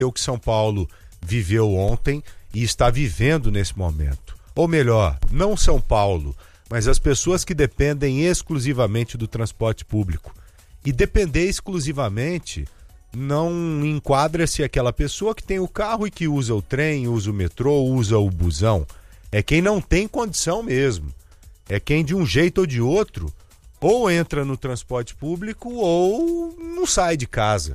o que São Paulo viveu ontem e está vivendo nesse momento. Ou melhor, não São Paulo, mas as pessoas que dependem exclusivamente do transporte público. E depender exclusivamente não enquadra-se aquela pessoa que tem o carro e que usa o trem, usa o metrô, usa o busão. É quem não tem condição mesmo. É quem de um jeito ou de outro ou entra no transporte público ou não sai de casa.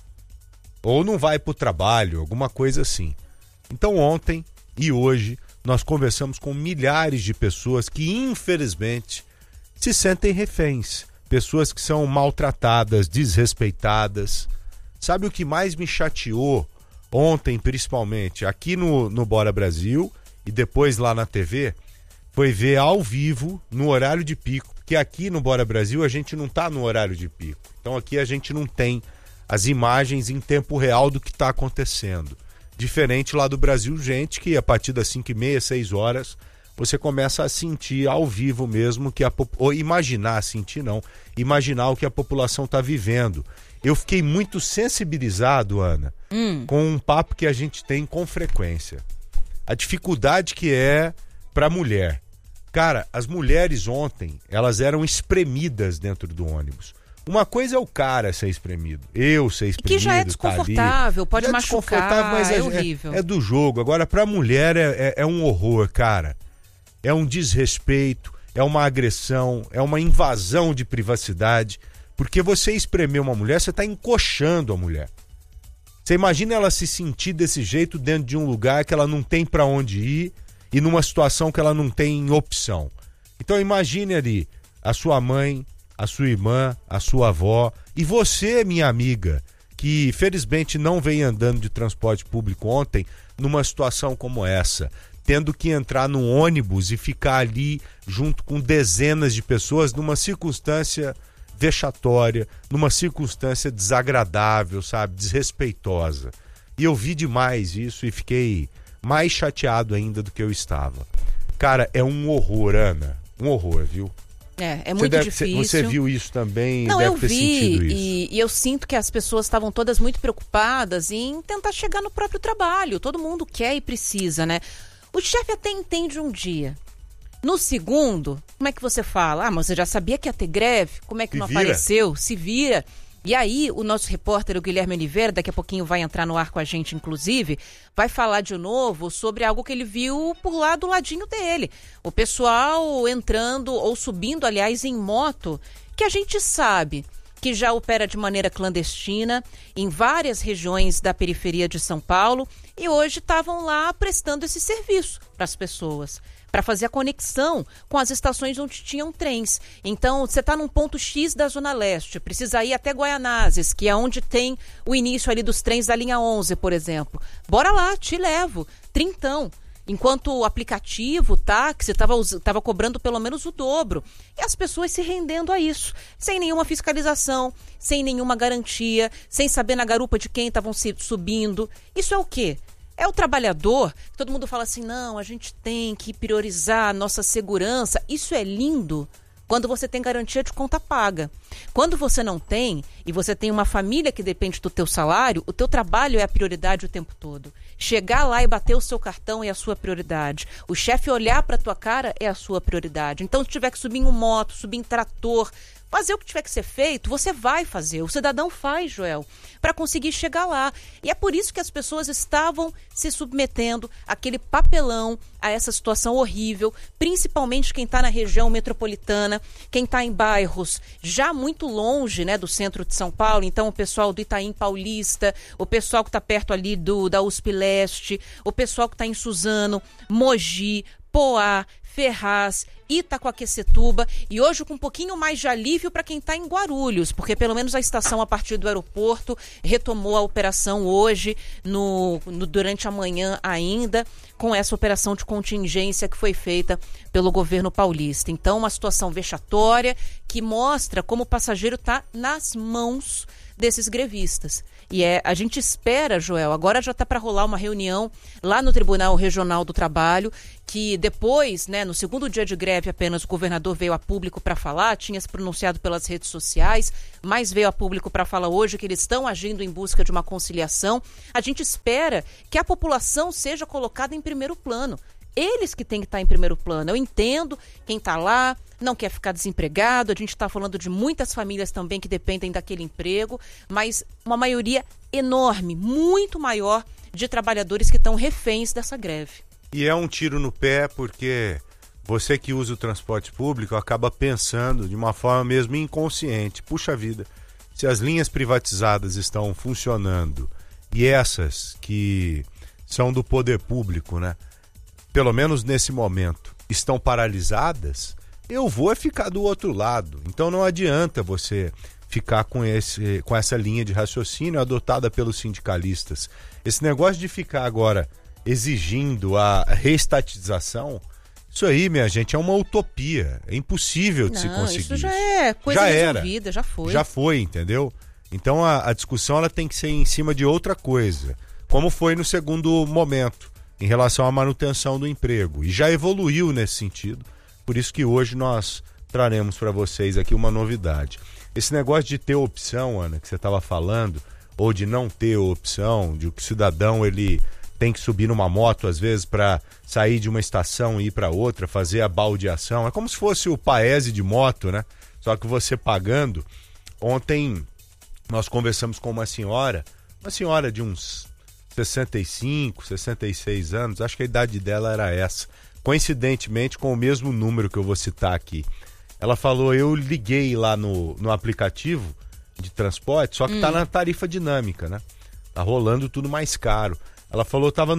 Ou não vai para o trabalho, alguma coisa assim. Então ontem e hoje nós conversamos com milhares de pessoas que infelizmente se sentem reféns. Pessoas que são maltratadas, desrespeitadas. Sabe o que mais me chateou ontem, principalmente, aqui no Bora Brasil e depois lá na TV? Foi ver ao vivo, no horário de pico. Porque aqui no Bora Brasil a gente não está no horário de pico. Então aqui a gente não tem as imagens em tempo real do que está acontecendo. Diferente lá do Brasil, gente, que a partir das 5h30, 6 horas, você começa a sentir ao vivo mesmo, ou imaginar, sentir não, imaginar o que a população está vivendo. Eu fiquei muito sensibilizado, Ana, com um papo que a gente tem com frequência. A dificuldade que é para a mulher. Cara, as mulheres ontem, elas eram espremidas dentro do ônibus. Uma coisa é o cara ser espremido, eu ser espremido, que já é desconfortável, tá pode machucar, mas é horrível. É do jogo. Agora, pra mulher é um horror, cara. É um desrespeito, é uma agressão, é uma invasão de privacidade. Porque você espremer uma mulher, você tá encoxando a mulher. Você imagina ela se sentir desse jeito dentro de um lugar que ela não tem pra onde ir e numa situação que ela não tem opção. Então imagine ali a sua mãe, a sua irmã, a sua avó e você, minha amiga, que felizmente não veio andando de transporte público ontem numa situação como essa, tendo que entrar num ônibus e ficar ali junto com dezenas de pessoas numa circunstância vexatória, numa circunstância desagradável, sabe, desrespeitosa. E eu vi demais isso e fiquei mais chateado ainda do que eu estava. Cara, é um horror, Ana, um horror, viu? É muito difícil. Você viu isso também? Não, deve ter sentido isso. E eu sinto que as pessoas estavam todas muito preocupadas em tentar chegar no próprio trabalho. Todo mundo quer e precisa, né? O chefe até entende um dia. No segundo, como é que você fala? Ah, mas você já sabia que ia ter greve? Como é que não apareceu? Se vira. E aí, o nosso repórter, o Guilherme Oliveira, daqui a pouquinho vai entrar no ar com a gente, inclusive, vai falar de novo sobre algo que ele viu por lá do ladinho dele. O pessoal entrando ou subindo, aliás, em moto, que a gente sabe que já opera de maneira clandestina em várias regiões da periferia de São Paulo e hoje estavam lá prestando esse serviço para as pessoas, para fazer a conexão com as estações onde tinham trens. Então, você está num ponto X da Zona Leste, precisa ir até Guaianazes, que é onde tem o início ali dos trens da linha 11, por exemplo. Bora lá, te levo, trintão. Enquanto o aplicativo, táxi, estava cobrando pelo menos o dobro. E as pessoas se rendendo a isso, sem nenhuma fiscalização, sem nenhuma garantia, sem saber na garupa de quem estavam subindo. Isso é o quê? É o trabalhador. Todo mundo fala assim, não, a gente tem que priorizar a nossa segurança. Isso é lindo quando você tem garantia de conta paga. Quando você não tem, e você tem uma família que depende do teu salário, o teu trabalho é a prioridade o tempo todo. Chegar lá e bater o seu cartão é a sua prioridade. O chefe olhar para a tua cara é a sua prioridade. Então, se tiver que subir em moto, subir em trator, fazer o que tiver que ser feito, você vai fazer. O cidadão faz, Joel, para conseguir chegar lá. E é por isso que as pessoas estavam se submetendo àquele papelão, a essa situação horrível, principalmente quem está na região metropolitana, quem está em bairros já muito longe, né, do centro de São Paulo. Então, o pessoal do Itaim Paulista, o pessoal que está perto ali da USP Leste, o pessoal que está em Suzano, Mogi, Poá, Ferraz, Itacoaquecetuba e hoje com um pouquinho mais de alívio para quem está em Guarulhos, porque pelo menos a estação a partir do aeroporto retomou a operação hoje, durante a manhã ainda, com essa operação de contingência que foi feita pelo governo paulista. Então, uma situação vexatória que mostra como o passageiro está nas mãos desses grevistas. E a gente espera, Joel, agora já está para rolar uma reunião lá no Tribunal Regional do Trabalho, que depois, né, no segundo dia de greve apenas, o governador veio a público para falar, tinha se pronunciado pelas redes sociais, mas veio a público para falar hoje que eles estão agindo em busca de uma conciliação. A gente espera que a população seja colocada em primeiro plano. Eles que têm que estar em primeiro plano. Eu entendo quem está lá, não quer ficar desempregado, a gente está falando de muitas famílias também que dependem daquele emprego, mas uma maioria enorme, muito maior, de trabalhadores que estão reféns dessa greve. E é um tiro no pé porque você que usa o transporte público acaba pensando de uma forma mesmo inconsciente. Puxa vida, se as linhas privatizadas estão funcionando e essas que são do poder público, né? Pelo menos nesse momento, estão paralisadas, eu vou ficar do outro lado. Então não adianta você ficar com essa linha de raciocínio adotada pelos sindicalistas. Esse negócio de ficar agora exigindo a reestatização, isso aí, minha gente, é uma utopia. É impossível de se conseguir. Isso já é coisa resolvida, já foi. Já foi, entendeu? Então a discussão ela tem que ser em cima de outra coisa, como foi no segundo momento, em relação à manutenção do emprego. E já evoluiu nesse sentido. Por isso que hoje nós traremos para vocês aqui uma novidade. Esse negócio de ter opção, Ana, que você estava falando, ou de não ter opção, de que o cidadão ele tem que subir numa moto, às vezes, para sair de uma estação e ir para outra, fazer a baldeação. É como se fosse o Paese de moto, né? Só que você pagando. Ontem nós conversamos com uma senhora de uns 65, 66 anos, acho que a idade dela era essa, coincidentemente com o mesmo número que eu vou citar aqui. Ela falou, eu liguei lá no aplicativo de transporte, só que tá na tarifa dinâmica, né? Tá rolando tudo mais caro. Ela falou, tava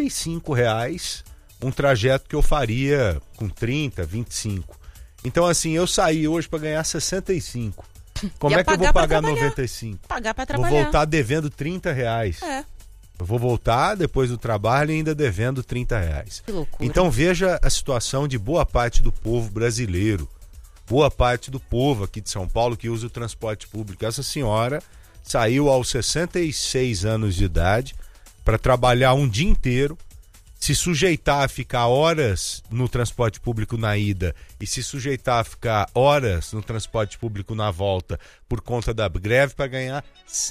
R$95 um trajeto que eu faria com 30, 25. Então assim, eu saí hoje para ganhar 65. Como é que eu vou pagar 95? Pagar para trabalhar. Vou voltar devendo R$30. Eu vou voltar depois do trabalho ainda devendo R$30. Que loucura. Então veja a situação de boa parte do povo brasileiro. Boa parte do povo aqui de São Paulo que usa o transporte público. Essa senhora saiu aos 66 anos de idade para trabalhar um dia inteiro, se sujeitar a ficar horas no transporte público na ida e se sujeitar a ficar horas no transporte público na volta por conta da greve para ganhar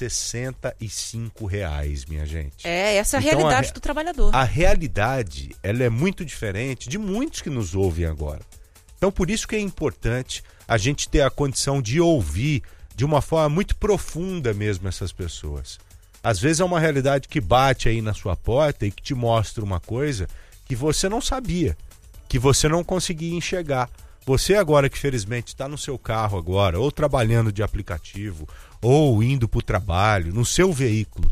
R$65, minha gente. Essa é a realidade do trabalhador. A realidade, ela é muito diferente de muitos que nos ouvem agora. Então, por isso que é importante a gente ter a condição de ouvir de uma forma muito profunda mesmo essas pessoas. Às vezes é uma realidade que bate aí na sua porta e que te mostra uma coisa que você não sabia, que você não conseguia enxergar. Você agora que felizmente está no seu carro agora, ou trabalhando de aplicativo, ou indo para o trabalho, no seu veículo,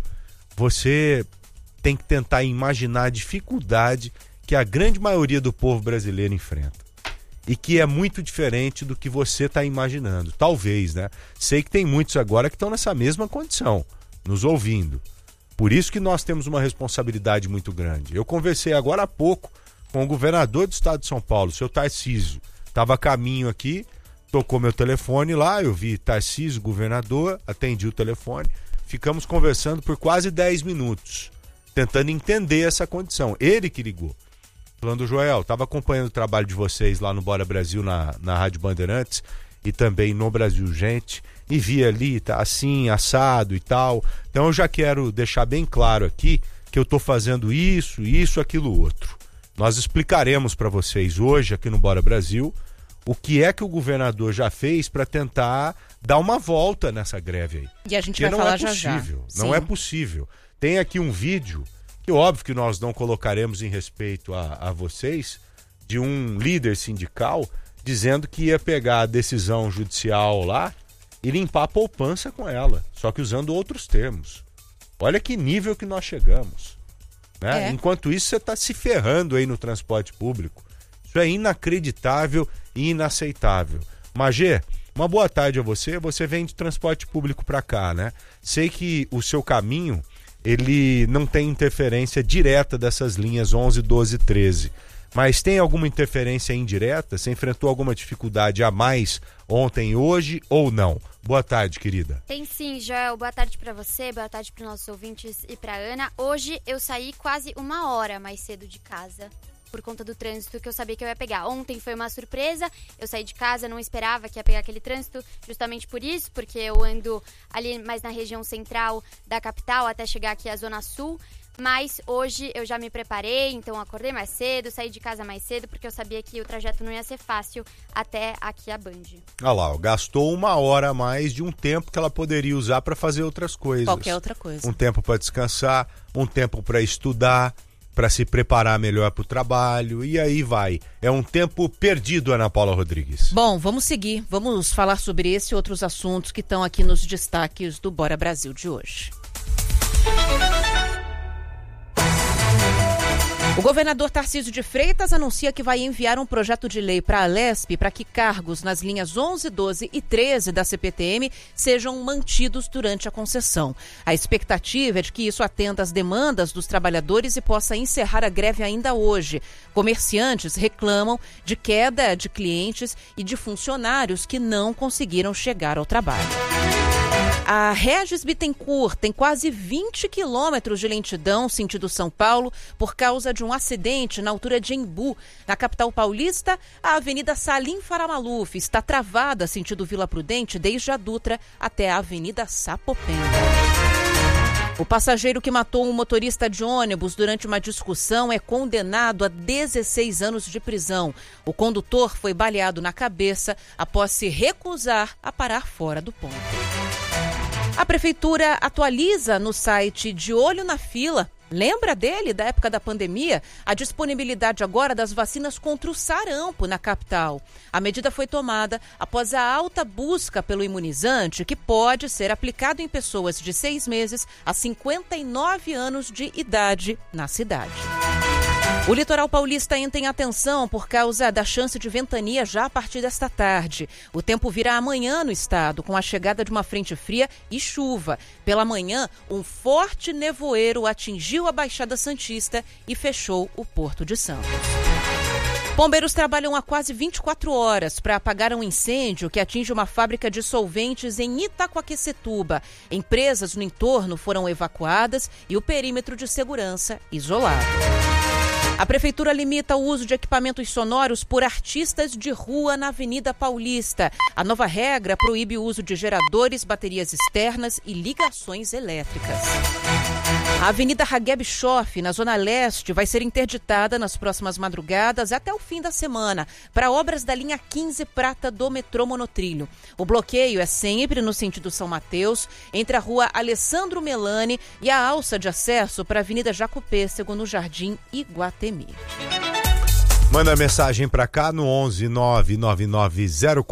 você tem que tentar imaginar a dificuldade que a grande maioria do povo brasileiro enfrenta. E que é muito diferente do que você está imaginando. Talvez, né? Sei que tem muitos agora que estão nessa mesma condição, nos ouvindo. Por isso que nós temos uma responsabilidade muito grande. Eu conversei agora há pouco com o governador do estado de São Paulo, o seu Tarcísio. Estava a caminho aqui, tocou meu telefone lá, eu vi Tarcísio, governador, atendi o telefone. Ficamos conversando por quase 10 minutos, tentando entender essa condição. Ele que ligou. Falando, Joel, estava acompanhando o trabalho de vocês lá no Bora Brasil, na Rádio Bandeirantes e também no Brasil Gente, e vi ali, tá assim, assado e tal. Então eu já quero deixar bem claro aqui que eu estou fazendo isso, aquilo, outro. Nós explicaremos para vocês hoje aqui no Bora Brasil o que é que o governador já fez para tentar dar uma volta nessa greve aí. E a gente vai falar já já. Não é possível. Tem aqui um vídeo, que óbvio que nós não colocaremos em respeito a vocês, de um líder sindical dizendo que ia pegar a decisão judicial lá e limpar a poupança com ela, só que usando outros termos. Olha que nível que nós chegamos. Né? Enquanto isso, você está se ferrando aí no transporte público. Isso é inacreditável e inaceitável. Magê, uma boa tarde a você. Você vem de transporte público para cá, né? Sei que o seu caminho ele não tem interferência direta dessas linhas 11, 12 e 13. Mas tem alguma interferência indireta? Você enfrentou alguma dificuldade a mais ontem e hoje ou não? Boa tarde, querida. Tem sim, Joel. Boa tarde para você, boa tarde para os nossos ouvintes e para Ana. Hoje eu saí quase 1 hora mais cedo de casa por conta do trânsito que eu sabia que eu ia pegar. Ontem foi uma surpresa, eu saí de casa, não esperava que ia pegar aquele trânsito, justamente por isso, porque eu ando ali mais na região central da capital até chegar aqui à Zona Sul. Mas hoje eu já me preparei, então acordei mais cedo, saí de casa mais cedo, porque eu sabia que o trajeto não ia ser fácil até aqui a Band. Olha lá, gastou 1 hora a mais de um tempo que ela poderia usar para fazer outras coisas. Qualquer outra coisa. Um tempo para descansar, um tempo para estudar, para se preparar melhor para o trabalho, e aí vai. É um tempo perdido, Ana Paula Rodrigues. Bom, vamos seguir, vamos falar sobre esse e outros assuntos que estão aqui nos destaques do Bora Brasil de hoje. O governador Tarcísio de Freitas anuncia que vai enviar um projeto de lei para a Alesp para que cargos nas linhas 11, 12 e 13 da CPTM sejam mantidos durante a concessão. A expectativa é de que isso atenda às demandas dos trabalhadores e possa encerrar a greve ainda hoje. Comerciantes reclamam de queda de clientes e de funcionários que não conseguiram chegar ao trabalho. A Regis Bittencourt tem quase 20 quilômetros de lentidão sentido São Paulo por causa de um acidente na altura de Embu. Na capital paulista, a Avenida Salim Faramaluf está travada sentido Vila Prudente desde a Dutra até a Avenida Sapopemba. O passageiro que matou um motorista de ônibus durante uma discussão é condenado a 16 anos de prisão. O condutor foi baleado na cabeça após se recusar a parar fora do ponto. A prefeitura atualiza no site De Olho na Fila, lembra dele da época da pandemia? A disponibilidade agora das vacinas contra o sarampo na capital. A medida foi tomada após a alta busca pelo imunizante, que pode ser aplicado em pessoas de 6 meses a 59 anos de idade na cidade. O litoral paulista entra em atenção por causa da chance de ventania já a partir desta tarde. O tempo virá amanhã no estado, com a chegada de uma frente fria e chuva. Pela manhã, um forte nevoeiro atingiu a Baixada Santista e fechou o Porto de Santos. Bombeiros trabalham há quase 24 horas para apagar um incêndio que atinge uma fábrica de solventes em Itaquaquecetuba. Empresas no entorno foram evacuadas e o perímetro de segurança isolado. A prefeitura limita o uso de equipamentos sonoros por artistas de rua na Avenida Paulista. A nova regra proíbe o uso de geradores, baterias externas e ligações elétricas. A Avenida Hageb Schoff, na Zona Leste, vai ser interditada nas próximas madrugadas até o fim da semana para obras da linha 15 prata do metrô monotrilho. O bloqueio é sempre no sentido São Mateus, entre a rua Alessandro Melani e a alça de acesso para a Avenida Jacopêssego, no Jardim Iguatemi. Manda mensagem para cá no 11 999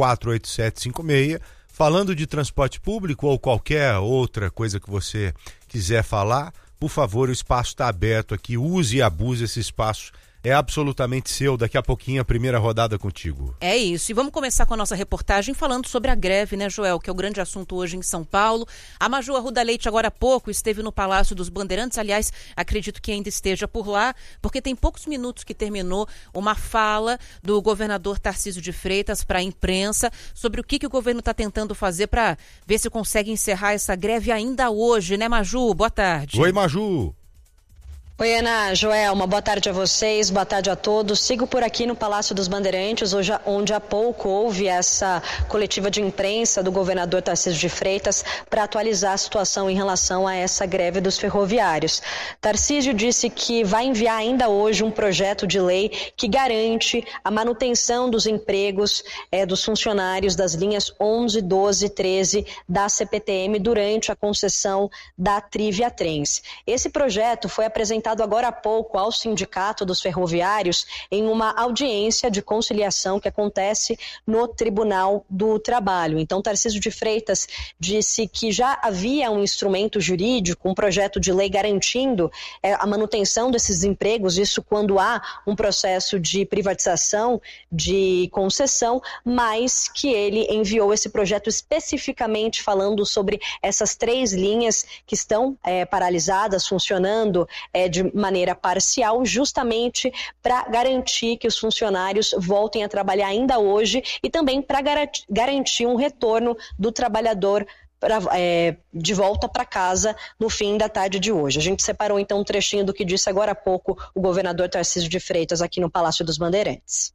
048756, falando de transporte público ou qualquer outra coisa que você quiser falar. Por favor, o espaço está aberto aqui, use e abuse esse espaço. É absolutamente seu. Daqui a pouquinho a primeira rodada contigo. É isso. E vamos começar com a nossa reportagem falando sobre a greve, né, Joel? Que é o grande assunto hoje em São Paulo. A Maju Arruda Leite, agora há pouco, esteve no Palácio dos Bandeirantes. Aliás, acredito que ainda esteja por lá, porque tem poucos minutos que terminou uma fala do governador Tarcísio de Freitas para a imprensa sobre o que o governo está tentando fazer para ver se consegue encerrar essa greve ainda hoje, né, Maju? Boa tarde. Oi, Maju. Oi, Ana, Joel, uma boa tarde a vocês, boa tarde a todos. Sigo por aqui no Palácio dos Bandeirantes, onde há pouco houve essa coletiva de imprensa do governador Tarcísio de Freitas para atualizar a situação em relação a essa greve dos ferroviários. Tarcísio disse que vai enviar ainda hoje um projeto de lei que garante a manutenção dos empregos dos funcionários das linhas 11, 12 e 13 da CPTM durante a concessão da Triviatrens. Esse projeto foi apresentado apresentado agora há pouco ao Sindicato dos Ferroviários em uma audiência de conciliação que acontece no Tribunal do Trabalho. Então, Tarcísio de Freitas disse que já havia um instrumento jurídico, um projeto de lei garantindo a manutenção desses empregos, isso quando há um processo de privatização, de concessão, mas que ele enviou esse projeto especificamente falando sobre essas 3 linhas que estão paralisadas, funcionando de maneira parcial, justamente para garantir que os funcionários voltem a trabalhar ainda hoje e também para garantir um retorno do trabalhador de volta para casa no fim da tarde de hoje. A gente separou então um trechinho do que disse agora há pouco o governador Tarcísio de Freitas aqui no Palácio dos Bandeirantes.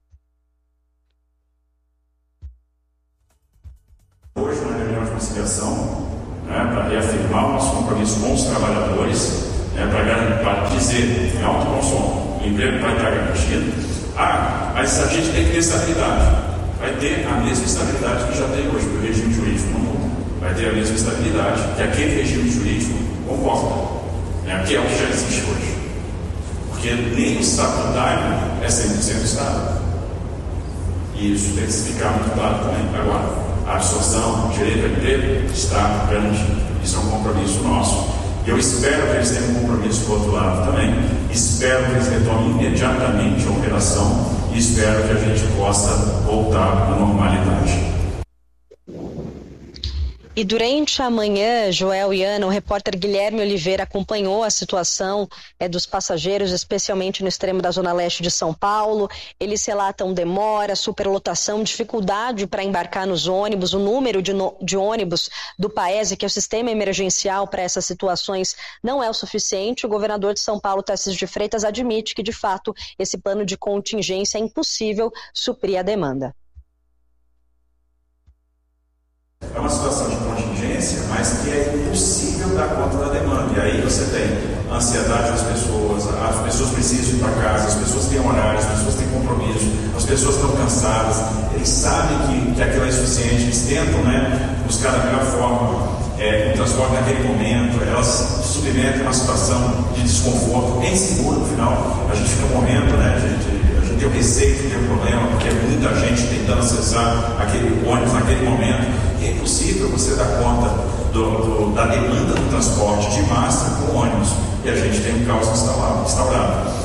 Hoje, na reunião de conciliação, para reafirmar o nosso compromisso com os trabalhadores, para dizer em alto bom som, o emprego vai estar garantido. Mas a gente tem que ter estabilidade. Vai ter a mesma estabilidade que já tem hoje, porque o regime jurídico não muda. Vai ter a mesma estabilidade que aquele regime jurídico comporta, que é o que já existe hoje. Porque nem o estatutário é 100% Estado. E isso tem que ficar muito claro também. Agora, a absorção, o direito ao emprego está garantido. Isso é um compromisso nosso. Eu espero que eles tenham um compromisso do outro lado também. Espero que eles retomem imediatamente a operação e espero que a gente possa voltar à normalidade. E durante a manhã, Joel e Ana, o repórter Guilherme Oliveira acompanhou a situação dos passageiros, especialmente no extremo da Zona Leste de São Paulo. Eles relatam demora, superlotação, dificuldade para embarcar nos ônibus, o número de ônibus do Paese, que é o sistema emergencial para essas situações, não é o suficiente. O governador de São Paulo, Tarcísio de Freitas, admite que, de fato, esse plano de contingência é impossível suprir a demanda. É uma situação de contingência, mas que é impossível dar conta da demanda. E aí você tem a ansiedade das pessoas, as pessoas precisam ir para casa, as pessoas têm horários, as pessoas têm compromisso, as pessoas estão cansadas, eles sabem que aquilo é insuficiente, eles tentam buscar da melhor forma o transporte naquele momento, elas se submetem a uma situação de desconforto, é inseguro no final, a gente fica morrendo, a gente tem o receio de ter um problema, porque é muita gente tentando acessar aquele ônibus naquele momento. É impossível você dar conta da demanda do transporte de massa com ônibus. E a gente tem um caos instaurado.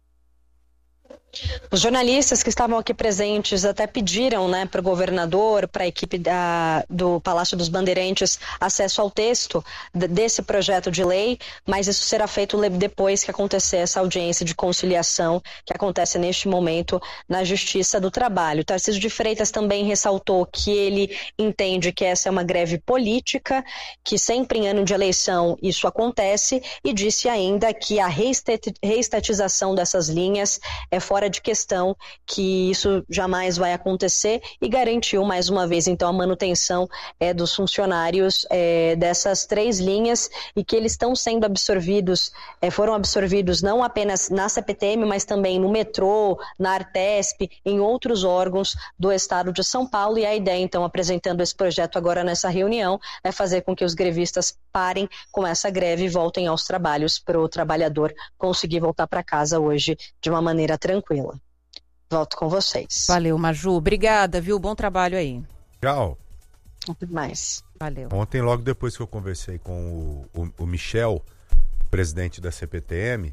Os jornalistas que estavam aqui presentes até pediram para o governador, para a equipe do Palácio dos Bandeirantes, acesso ao texto desse projeto de lei, mas isso será feito depois que acontecer essa audiência de conciliação que acontece neste momento na Justiça do Trabalho. Tarcísio de Freitas também ressaltou que ele entende que essa é uma greve política, que sempre em ano de eleição isso acontece, e disse ainda que a reestatização dessas linhas é fora de questão, que isso jamais vai acontecer, e garantiu mais uma vez então a manutenção dos funcionários dessas 3 linhas, e que eles estão sendo absorvidos, foram absorvidos não apenas na CPTM, mas também no metrô, na Artesp, em outros órgãos do estado de São Paulo. E a ideia então, apresentando esse projeto agora nessa reunião, é fazer com que os grevistas parem com essa greve e voltem aos trabalhos, para o trabalhador conseguir voltar para casa hoje de uma maneira tranquila. Volto com vocês. Valeu, Maju. Obrigada, viu? Bom trabalho aí. Tchau. Até mais. Valeu. Ontem, logo depois que eu conversei com o Michel, presidente da CPTM,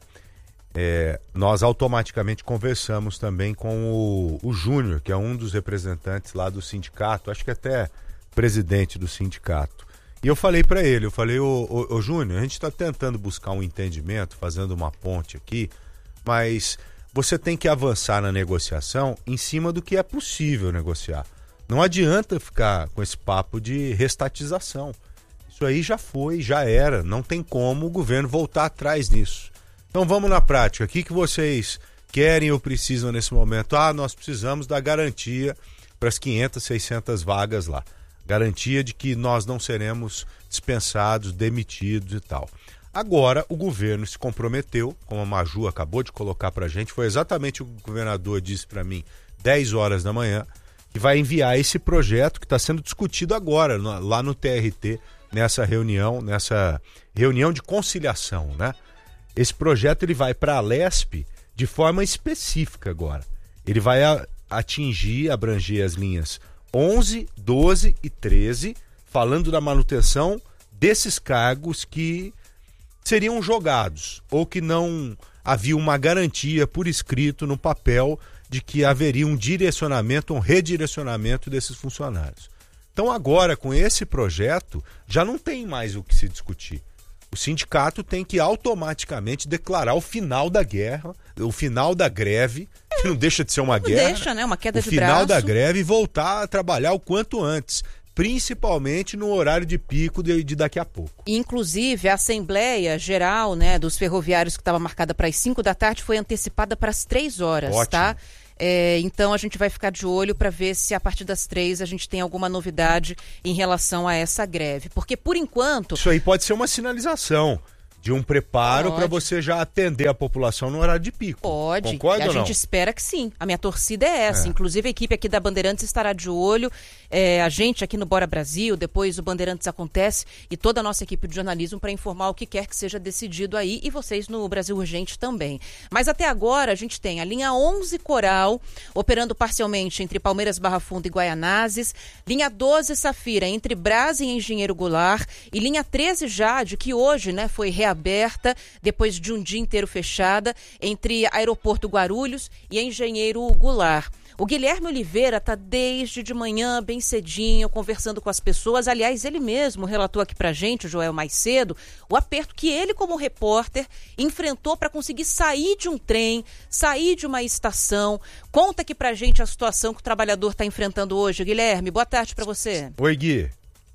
nós automaticamente conversamos também com o Júnior, que é um dos representantes lá do sindicato, acho que até presidente do sindicato. E eu falei para ele, ô Júnior, a gente está tentando buscar um entendimento, fazendo uma ponte aqui, mas você tem que avançar na negociação em cima do que é possível negociar. Não adianta ficar com esse papo de restatização. Isso aí já foi, já era. Não tem como o governo voltar atrás nisso. Então vamos na prática. O que vocês querem ou precisam nesse momento? Nós precisamos da garantia para as 500, 600 vagas lá. Garantia de que nós não seremos dispensados, demitidos e tal. Agora, o governo se comprometeu, como a Maju acabou de colocar para a gente, foi exatamente o que o governador disse para mim, 10 horas da manhã, que vai enviar esse projeto que está sendo discutido agora, lá no TRT, nessa reunião de conciliação, né? esse projeto ele vai para a Alesp de forma específica agora. Ele vai abranger as linhas 11, 12 e 13, falando da manutenção desses cargos que seriam jogados ou que não havia uma garantia por escrito no papel de que haveria um direcionamento, um redirecionamento desses funcionários. Então agora, com esse projeto, já não tem mais o que se discutir. O sindicato tem que automaticamente declarar o final da guerra, o final da greve, que não deixa de ser uma guerra. Deixa, né? Uma queda de braço. O final da greve e voltar a trabalhar o quanto antes, principalmente no horário de pico de daqui a pouco. Inclusive, a Assembleia Geral, né, dos ferroviários que estava marcada para as 5 da tarde foi antecipada para as 3 horas, ótimo, tá? Então a gente vai ficar de olho para ver se a partir das 3 a gente tem alguma novidade em relação a essa greve. Porque, por enquanto... Isso aí pode ser uma sinalização de um preparo para você já atender a população no horário de pico. Pode. Concorda ou não? A gente espera que sim. A minha torcida é essa. Inclusive a equipe aqui da Bandeirantes estará de olho. A gente aqui no Bora Brasil, depois o Bandeirantes Acontece e toda a nossa equipe de jornalismo para informar o que quer que seja decidido aí e vocês no Brasil Urgente também. Mas até agora a gente tem a linha 11 Coral operando parcialmente entre Palmeiras, Barra Funda e Guaianazes, linha 12 Safira entre Brás e Engenheiro Goulart e linha 13 Jade, que hoje, né, foi reaberta depois de um dia inteiro fechada entre Aeroporto Guarulhos e Engenheiro Goulart. O Guilherme Oliveira está desde de manhã, bem cedinho, conversando com as pessoas. Aliás, ele mesmo relatou aqui pra gente, o Joel, mais cedo, o aperto que ele, como repórter, enfrentou para conseguir sair de um trem, sair de uma estação. Conta aqui pra gente a situação que o trabalhador está enfrentando hoje. Guilherme, boa tarde para você. Oi, Gui.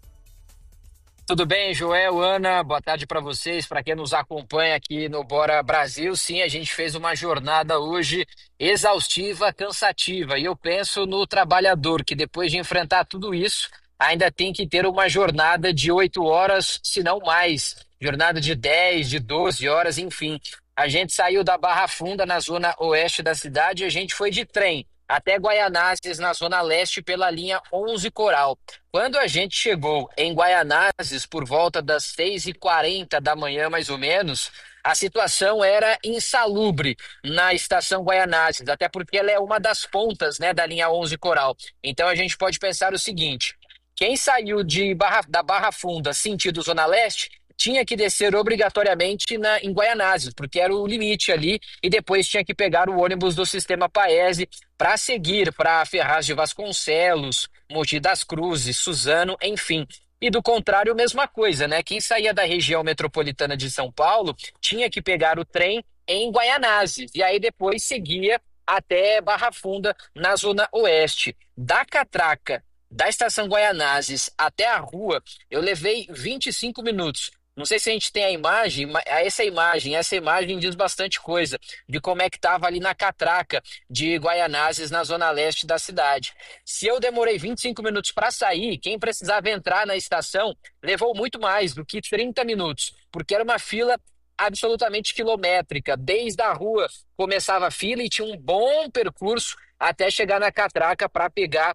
Tudo bem, Joel, Ana, boa tarde para vocês, para quem nos acompanha aqui no Bora Brasil. Sim, a gente fez uma jornada hoje exaustiva, cansativa, e eu penso no trabalhador que depois de enfrentar tudo isso, ainda tem que ter uma jornada de 8 horas, se não mais, jornada de 10, de 12 horas, enfim. A gente saiu da Barra Funda, na zona oeste da cidade, e a gente foi de trem até Guaianazes, na zona leste, pela linha 11 Coral. Quando a gente chegou em Guaianazes, por volta das 6h40 da manhã, mais ou menos, a situação era insalubre na estação Guaianazes, até porque ela é uma das pontas, né, da linha 11 Coral. Então a gente pode pensar o seguinte: quem saiu da Barra Funda sentido zona leste tinha que descer obrigatoriamente em Guaianazes, porque era o limite ali, e depois tinha que pegar o ônibus do sistema Paese para seguir para Ferraz de Vasconcelos, Mogi das Cruzes, Suzano, enfim. E do contrário, mesma coisa, né? Quem saía da região metropolitana de São Paulo tinha que pegar o trem em Guaianazes, e aí depois seguia até Barra Funda, na zona oeste. Da catraca da estação Guaianazes até a rua, eu levei 25 minutos. Não sei se a gente tem a imagem, mas essa imagem diz bastante coisa de como é que estava ali na catraca de Guaianazes, na zona leste da cidade. Se eu demorei 25 minutos para sair, quem precisava entrar na estação levou muito mais do que 30 minutos, porque era uma fila absolutamente quilométrica. Desde a rua começava a fila e tinha um bom percurso até chegar na catraca para pegar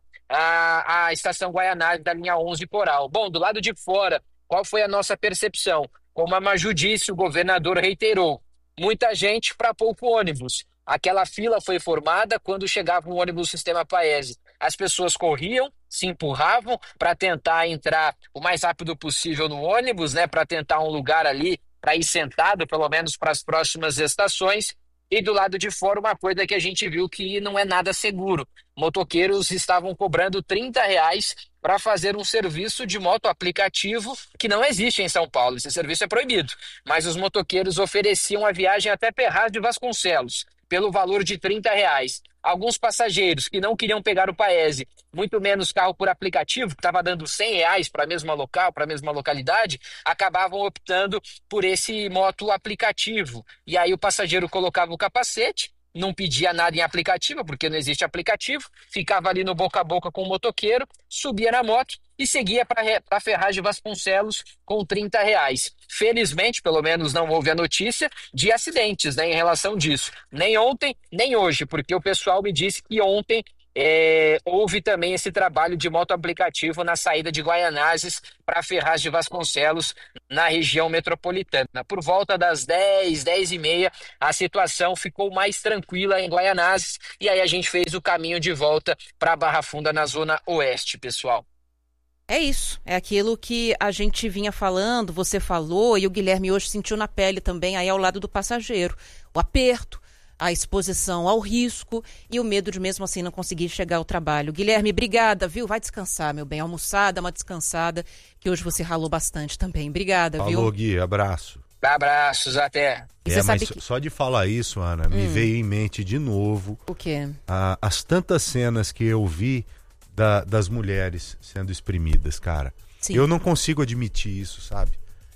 a estação Guaianazes da linha 11 Coral. Bom, do lado de fora, qual foi a nossa percepção? Como a Maju disse, o governador reiterou: muita gente para pouco ônibus. Aquela fila foi formada quando chegava um ônibus do sistema Paese. As pessoas corriam, se empurravam para tentar entrar o mais rápido possível no ônibus, né, para tentar um lugar ali, para ir sentado, pelo menos para as próximas estações. E do lado de fora, uma coisa que a gente viu que não é nada seguro. Motoqueiros estavam cobrando R$30 para fazer um serviço de moto aplicativo que não existe em São Paulo. Esse serviço é proibido. Mas os motoqueiros ofereciam a viagem até Ferraz de Vasconcelos, pelo valor de R$30. Alguns passageiros que não queriam pegar o Paese, muito menos carro por aplicativo, que estava dando R$100 para a mesma local, para a mesma localidade, acabavam optando por esse moto aplicativo. E aí o passageiro colocava o capacete, não pedia nada em aplicativo, porque não existe aplicativo, ficava ali no boca a boca com o motoqueiro, subia na moto e seguia para Ferraz de Vasconcelos com R$30. Felizmente, pelo menos não houve a notícia de acidentes, né, em relação disso. Nem ontem, nem hoje, porque o pessoal me disse que ontem houve também esse trabalho de moto-aplicativo na saída de Guaianazes para Ferraz de Vasconcelos, na região metropolitana. Por volta das 10h30, a situação ficou mais tranquila em Guaianazes e aí a gente fez o caminho de volta para Barra Funda, na zona oeste, pessoal. É isso, é aquilo que a gente vinha falando, você falou e o Guilherme hoje sentiu na pele também aí ao lado do passageiro. O aperto, a exposição ao risco e o medo de mesmo assim não conseguir chegar ao trabalho. Guilherme, obrigada, viu? Vai descansar, meu bem. Almoçar, dá uma descansada, que hoje você ralou bastante também. Obrigada, viu? Falou, Gui, abraço. Abraços, até. Você sabe mas só de falar isso, Ana, me veio em mente de novo o quê? As tantas cenas que eu vi das mulheres sendo exprimidas, cara. Sim. Eu não consigo admitir isso, sabe?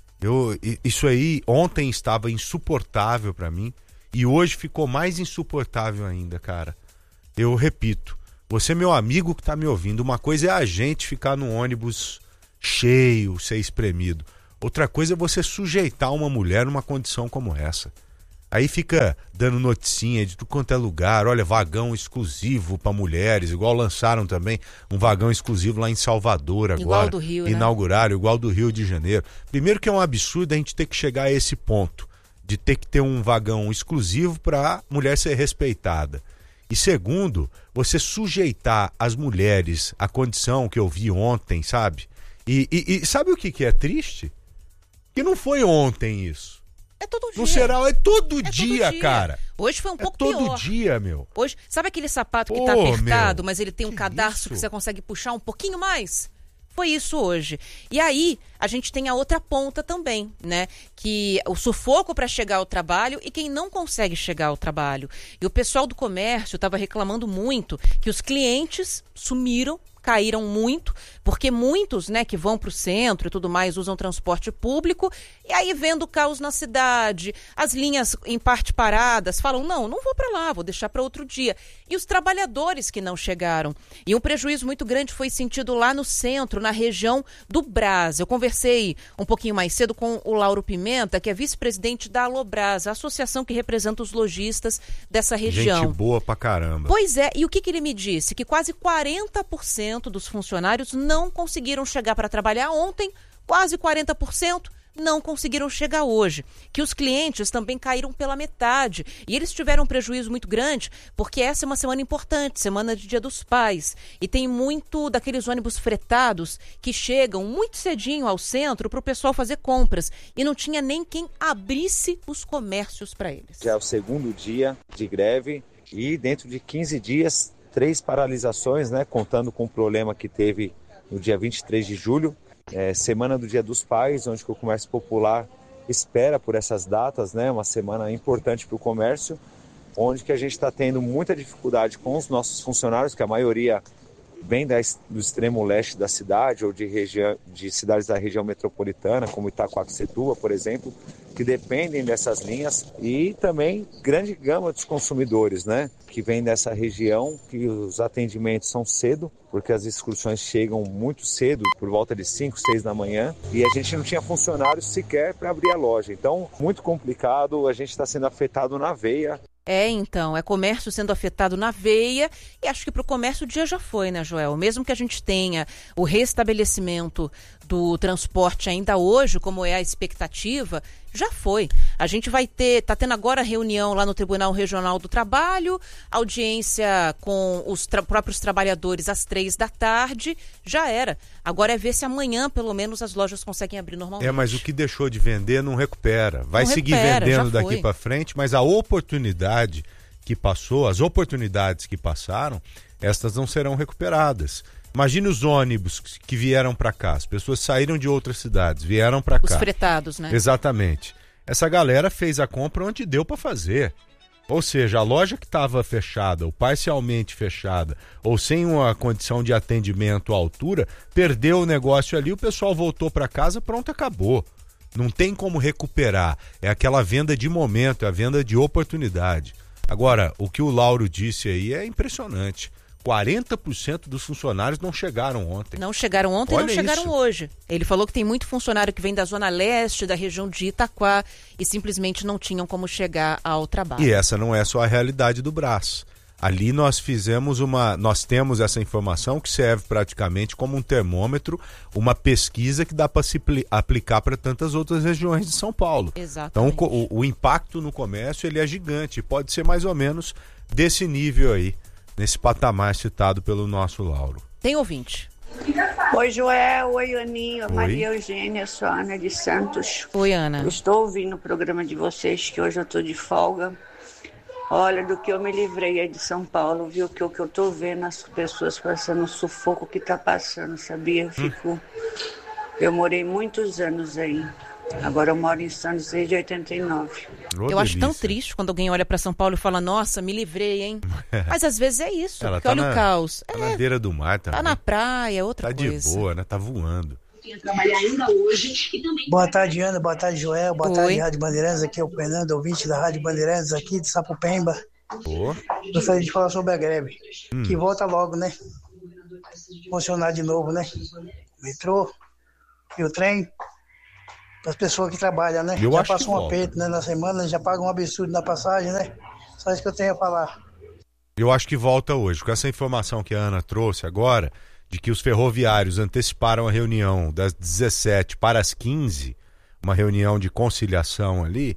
Isso aí ontem estava insuportável pra mim e hoje ficou mais insuportável ainda, cara. Eu repito, você, meu amigo que tá me ouvindo, uma coisa é a gente ficar no ônibus cheio, ser espremido. Outra coisa é você sujeitar uma mulher numa condição como essa. Aí fica dando noticinha de tudo quanto é lugar, olha, vagão exclusivo para mulheres, igual lançaram também um vagão exclusivo lá em Salvador agora. Igual do Rio, né? Inauguraram, igual do Rio de Janeiro. Primeiro que é um absurdo a gente ter que chegar a esse ponto, de ter que ter um vagão exclusivo para mulher ser respeitada. E segundo, você sujeitar as mulheres à condição que eu vi ontem, sabe? E sabe o que é triste? Que não foi ontem isso. É todo dia. No geral, é todo dia, cara. Hoje foi um pouco pior. É todo pior. dia, meu. Hoje, sabe aquele sapato que tá apertado, meu, mas ele tem um cadarço isso? que você consegue puxar um pouquinho mais? Foi isso hoje. E aí, a gente tem a outra ponta também, né? Que o sufoco para chegar ao trabalho e quem não consegue chegar ao trabalho. E o pessoal do comércio estava reclamando muito que os clientes sumiram, caíram muito, porque muitos, né, que vão para o centro e tudo mais usam transporte público, e aí vendo o caos na cidade, as linhas em parte paradas, falam, não vou para lá, vou deixar para outro dia. E os trabalhadores que não chegaram. E um prejuízo muito grande foi sentido lá no centro, na região do Brás. Eu conversei um pouquinho mais cedo com o Lauro Pimenta, que é vice-presidente da Alobras, a associação que representa os lojistas dessa região. Gente boa pra caramba. Pois é, e o que ele me disse? Que quase 40% dos funcionários não conseguiram chegar para trabalhar ontem, quase 40% não conseguiram chegar hoje. Que os clientes também caíram pela metade e eles tiveram um prejuízo muito grande porque essa é uma semana importante, semana de Dia dos Pais, e tem muito daqueles ônibus fretados que chegam muito cedinho ao centro para o pessoal fazer compras e não tinha nem quem abrisse os comércios para eles. Já é o segundo dia de greve e dentro de 15 dias 3 paralisações, né, contando com o problema que teve no dia 23 de julho, semana do Dia dos Pais, onde o comércio popular espera por essas datas, né, uma semana importante para o comércio, onde que a gente está tendo muita dificuldade com os nossos funcionários, que a maioria vem do extremo leste da cidade ou de cidades da região metropolitana, como Itaquaquecetuba, por exemplo, que dependem dessas linhas, e também grande gama dos consumidores, né, que vem dessa região, que os atendimentos são cedo, porque as excursões chegam muito cedo, por volta de 5, 6 da manhã, e a gente não tinha funcionários sequer para abrir a loja. Então, muito complicado, a gente está sendo afetado na veia. Então, é comércio sendo afetado na veia, e acho que para o comércio o dia já foi, né, Joel? Mesmo que a gente tenha o restabelecimento do transporte ainda hoje, como é a expectativa, já foi. A gente vai tá tendo agora reunião lá no Tribunal Regional do Trabalho, audiência com os próprios trabalhadores às 3 da tarde, já era. Agora é ver se amanhã, pelo menos, as lojas conseguem abrir normalmente. Mas o que deixou de vender não recupera. Vai seguir vendendo daqui para frente, mas a oportunidade que passou, as oportunidades que passaram, estas não serão recuperadas. Imagine os ônibus que vieram para cá, as pessoas saíram de outras cidades, vieram para cá. Os fretados, né? Exatamente. Essa galera fez a compra onde deu para fazer. Ou seja, a loja que estava fechada ou parcialmente fechada ou sem uma condição de atendimento à altura, perdeu o negócio ali, o pessoal voltou para casa, pronto, acabou. Não tem como recuperar. É aquela venda de momento, é a venda de oportunidade. Agora, o que o Lauro disse aí é impressionante. 40% dos funcionários não chegaram ontem. Não chegaram ontem e não chegaram hoje. Ele falou que tem muito funcionário que vem da Zona Leste, da região de Itaquá, e simplesmente não tinham como chegar ao trabalho. E essa não é só a realidade do Brás. Ali nós temos essa informação que serve praticamente como um termômetro, uma pesquisa que dá para se aplicar para tantas outras regiões de São Paulo. Exatamente. Então o impacto no comércio ele é gigante, pode ser mais ou menos desse nível aí, nesse patamar citado pelo nosso Lauro. Tem ouvinte. Oi, Joel. Oi, Aninha. Maria Eugênia, sou a Ana de Santos. Oi, Ana. Eu estou ouvindo o programa de vocês, que hoje eu estou de folga. Olha, do que eu me livrei aí de São Paulo, viu? Que o que eu estou vendo as pessoas passando o sufoco que está passando, sabia? Eu morei muitos anos aí. Agora eu moro em Santos desde 89. Eu acho tão triste quando alguém olha para São Paulo e fala, nossa, me livrei, hein? Mas às vezes é isso, porque olha o caos. Tá na beira do mar também. Tá na praia, outra coisa. Tá de boa, né? Tá voando. Trabalhar ainda hoje e também... Boa tarde, Ana. Boa tarde, Joel. Boa tarde, Rádio Bandeirantes. Aqui é o Fernando, ouvinte da Rádio Bandeirantes, aqui de Sapopemba. Gostaria de falar sobre a greve. Que volta logo, né? Funcionar de novo, né? O metrô e o trem. Para as pessoas que trabalham, né? Já passou um aperto, né? Na semana, já pagam um absurdo na passagem, né? Só isso que eu tenho a falar. Eu acho que volta hoje. Com essa informação que a Ana trouxe agora, de que os ferroviários anteciparam a reunião das 17 para as 15, uma reunião de conciliação ali,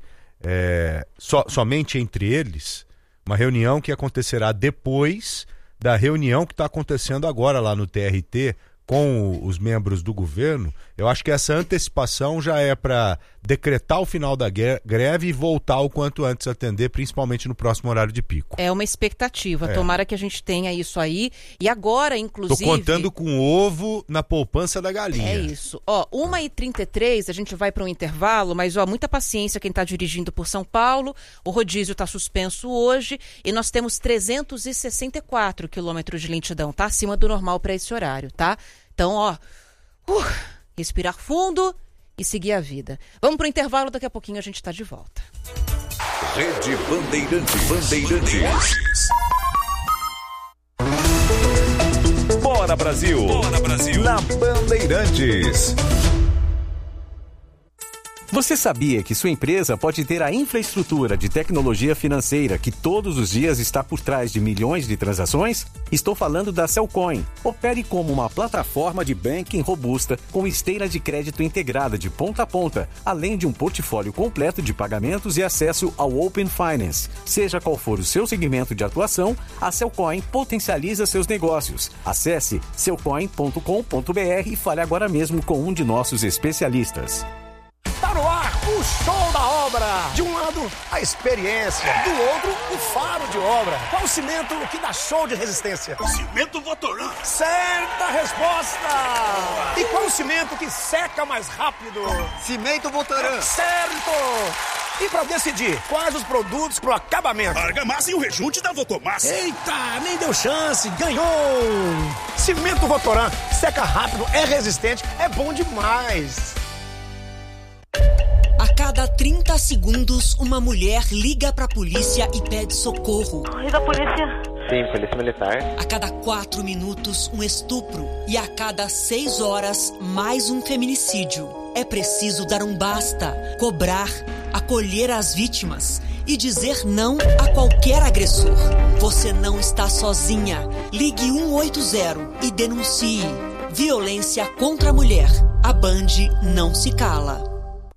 somente entre eles, uma reunião que acontecerá depois da reunião que está acontecendo agora lá no TRT com os membros do governo. Eu acho que essa antecipação já é para decretar o final da greve e voltar o quanto antes a atender, principalmente no próximo horário de pico. É uma expectativa, tomara que a gente tenha isso aí. E agora, inclusive... Tô contando com ovo na poupança da galinha. É isso. 1h33, a gente vai para um intervalo, mas muita paciência quem está dirigindo por São Paulo. O rodízio está suspenso hoje e nós temos 364 quilômetros de lentidão. Tá acima do normal para esse horário, tá? Então, respirar fundo e seguir a vida. Vamos pro intervalo, daqui a pouquinho a gente está de volta. Rede Bandeirantes. Bora Brasil! Bora Brasil! Na Bandeirantes. Você sabia que sua empresa pode ter a infraestrutura de tecnologia financeira que todos os dias está por trás de milhões de transações? Estou falando da Cellcoin. Opere como uma plataforma de banking robusta com esteira de crédito integrada de ponta a ponta, além de um portfólio completo de pagamentos e acesso ao Open Finance. Seja qual for o seu segmento de atuação, a Cellcoin potencializa seus negócios. Acesse cellcoin.com.br e fale agora mesmo com um de nossos especialistas. Tá no ar o show da obra. De um lado, a experiência. Do outro, o faro de obra. Qual o cimento que dá show de resistência? Cimento Votoran. Certa resposta. E qual o cimento que seca mais rápido? Cimento Votoran. Certo. E para decidir quais os produtos pro acabamento? Argamassa e o rejunte da Votomassa. Eita, nem deu chance. Ganhou. Cimento Votoran. Seca rápido, é resistente, é bom demais. A cada 30 segundos, uma mulher liga pra polícia e pede socorro. E da polícia? Sim, polícia militar. A cada 4 minutos, um estupro. E a cada 6 horas, mais um feminicídio. É preciso dar um basta, cobrar, acolher as vítimas e dizer não a qualquer agressor. Você não está sozinha. Ligue 180 e denuncie. Violência contra a mulher. A Band não se cala.